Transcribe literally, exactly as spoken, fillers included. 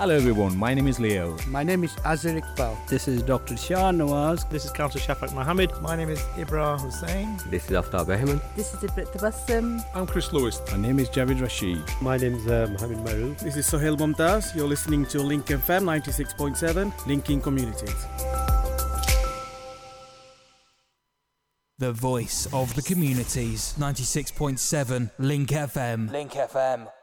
Hello everyone, my name is Leo. My name is Azhar Iqbal. This is Doctor Shah Nawaz. This is Councillor Shafak Mohammed. My name is Ibra Hussain. This is Aftab Ahmed. This is Ibrit Tabassum. I'm Chris Lewis. My name is Javid Rashid. My name is uh, Mohammed Maruf. This is Sohail Mumtaz. You're listening to Link F M ninety-six point seven, linking communities. The voice of the communities, ninety-six point seven Link F M. Link F M.